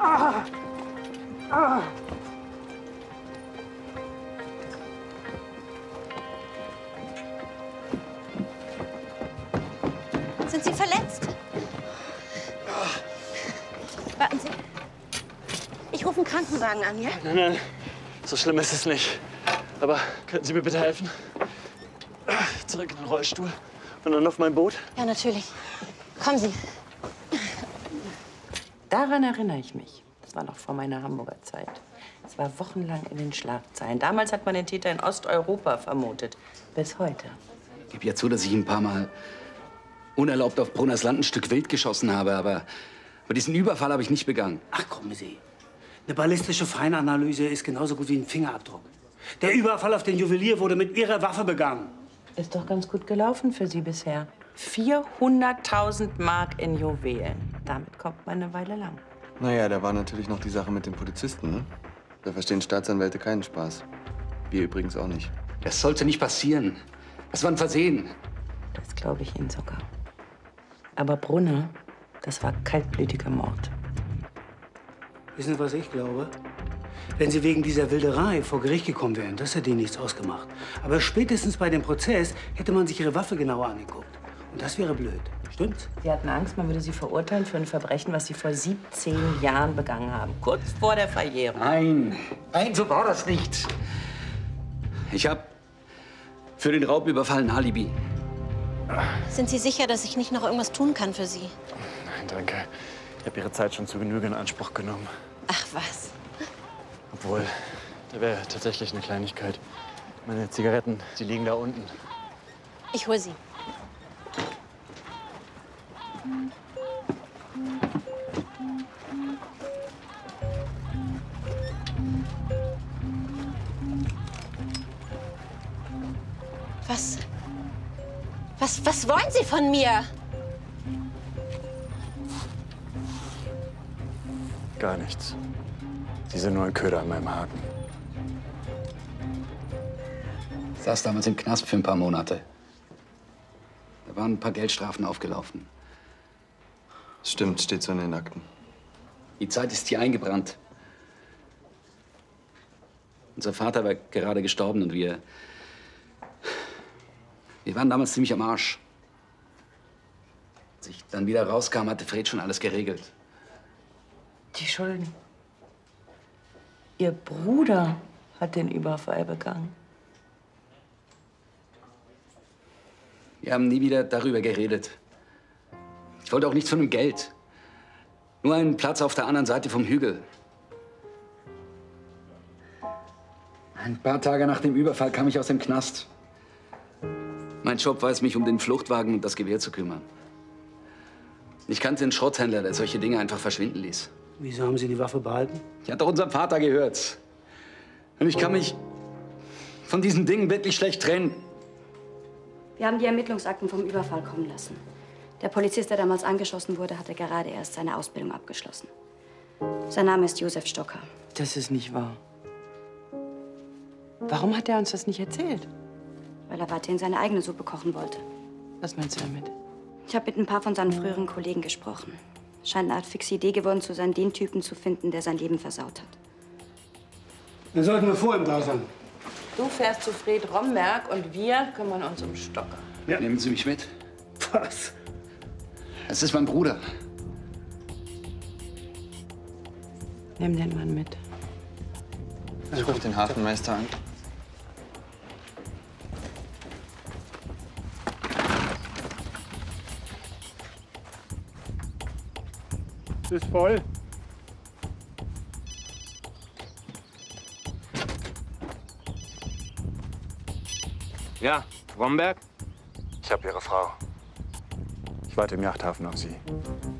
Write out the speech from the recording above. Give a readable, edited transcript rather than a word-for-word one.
Sind Sie verletzt? Warten Sie. Ich rufe einen Krankenwagen an, ja? Nein, nein, so schlimm ist es nicht. Aber könnten Sie mir bitte helfen? Zurück in den Rollstuhl und dann auf mein Boot? Ja, natürlich. Kommen Sie. Daran erinnere ich mich. Das war noch vor meiner Hamburger Zeit. Es war wochenlang in den Schlagzeilen. Damals hat man den Täter in Osteuropa vermutet. Bis heute. Ich gebe ja zu, dass ich ein paar Mal unerlaubt auf Brunners Land ein Stück Wild geschossen habe, aber diesen Überfall habe ich nicht begangen. Ach, kommen Sie. Eine ballistische Feinanalyse ist genauso gut wie ein Fingerabdruck. Der Überfall auf den Juwelier wurde mit Ihrer Waffe begangen. Ist doch ganz gut gelaufen für Sie bisher. 400.000 Mark in Juwelen. Damit kommt man eine Weile lang. Naja, da war natürlich noch die Sache mit den Polizisten, ne? Da verstehen Staatsanwälte keinen Spaß. Wir übrigens auch nicht. Das sollte nicht passieren. Das war ein Versehen. Das glaube ich Ihnen sogar. Aber Brunner, das war kaltblütiger Mord. Wissen Sie, was ich glaube? Wenn Sie wegen dieser Wilderei vor Gericht gekommen wären, das hätte Ihnen nichts ausgemacht. Aber spätestens bei dem Prozess hätte man sich Ihre Waffe genauer angeguckt. Und das wäre blöd. Stimmt's? Sie hatten Angst, man würde Sie verurteilen für ein Verbrechen, was Sie vor 17 Jahren begangen haben. Kurz vor der Verjährung. Nein, so war das nicht. Ich habe für den Raubüberfall ein Alibi. Sind Sie sicher, dass ich nicht noch irgendwas tun kann für Sie? Nein, danke. Ich habe Ihre Zeit schon zu Genüge in Anspruch genommen. Ach was. Obwohl, da wäre tatsächlich eine Kleinigkeit. Meine Zigaretten, die liegen da unten. Ich hol sie. Was wollen Sie von mir? Gar nichts. Sie sind nur ein Köder an meinem Haken. Ich saß damals im Knast für ein paar Monate. Da waren ein paar Geldstrafen aufgelaufen. Stimmt, steht so in den Akten. Die Zeit ist hier eingebrannt. Unser Vater war gerade gestorben und wir waren damals ziemlich am Arsch. Als ich dann wieder rauskam, hatte Fred schon alles geregelt. Die Schulden. Ihr Bruder hat den Überfall begangen. Wir haben nie wieder darüber geredet. Ich wollte auch nichts von dem Geld. Nur einen Platz auf der anderen Seite vom Hügel. Ein paar Tage nach dem Überfall kam ich aus dem Knast. Mein Job war es, mich um den Fluchtwagen und das Gewehr zu kümmern. Ich kannte einen Schrotthändler, der solche Dinge einfach verschwinden ließ. Wieso haben Sie die Waffe behalten? Ich hatte unserem Vater gehört. Und ich kann mich von diesen Dingen wirklich schlecht trennen. Wir haben die Ermittlungsakten vom Überfall kommen lassen. Der Polizist, der damals angeschossen wurde, hatte gerade erst seine Ausbildung abgeschlossen. Sein Name ist Josef Stocker. Das ist nicht wahr. Warum hat er uns das nicht erzählt? Weil er weiterhin seine eigene Suppe kochen wollte. Was meinst du damit? Ich habe mit ein paar von seinen früheren Kollegen gesprochen. Scheint eine Art fixe Idee geworden zu sein, den Typen zu finden, der sein Leben versaut hat. Dann sollten wir vor ihm da sein. Du fährst zu Fred Romberg und wir kümmern uns um Stocker. Ja. Nehmen Sie mich mit. Was? Es ist mein Bruder. Nimm den Mann mit. Ich rufe den Hafenmeister an. Ist voll. Ja, Romberg? Ich habe Ihre Frau. Ich warte im Yachthafen auf Sie.